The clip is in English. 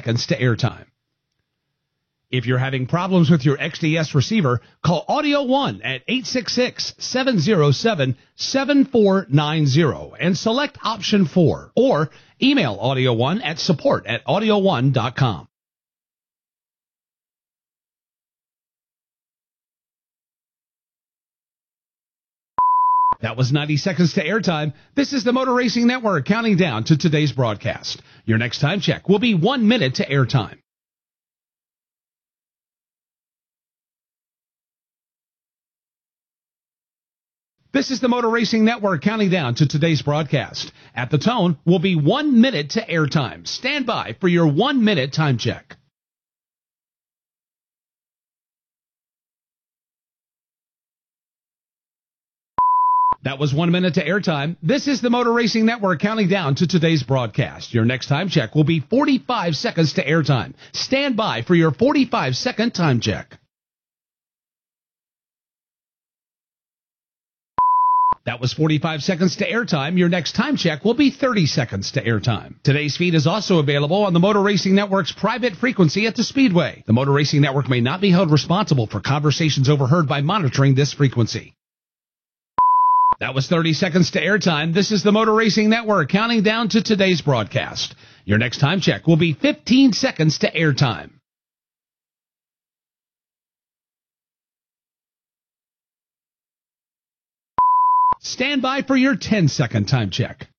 seconds to airtime. If you're having problems with your XDS receiver, call Audio One at 866-707-7490 and select option 4, or email Audio One at support@audioone.com. That was 90 seconds to airtime. This is the Motor Racing Network counting down to today's broadcast. Your next time check will be 1 minute to airtime. This is the Motor Racing Network counting down to today's broadcast. At the tone will be 1 minute to airtime. Stand by for your 1 minute time check. That was 1 minute to airtime. This is the Motor Racing Network counting down to today's broadcast. Your next time check will be 45 seconds to airtime. Stand by for your 45-second time check. That was 45 seconds to airtime. Your next time check will be 30 seconds to airtime. Today's feed is also available on the Motor Racing Network's private frequency at the Speedway. The Motor Racing Network may not be held responsible for conversations overheard by monitoring this frequency. That was 30 seconds to airtime. This is the Motor Racing Network counting down to today's broadcast. Your next time check will be 15 seconds to airtime. Stand by for your 10-second time check.